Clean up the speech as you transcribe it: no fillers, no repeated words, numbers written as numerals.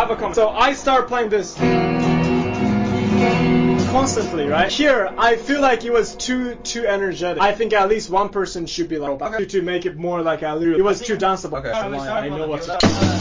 have a comment. So I start playing this constantly, right? Here, I feel like it was too energetic. I think at least one person should be like, to make it more like it was too danceable. Okay. I know what to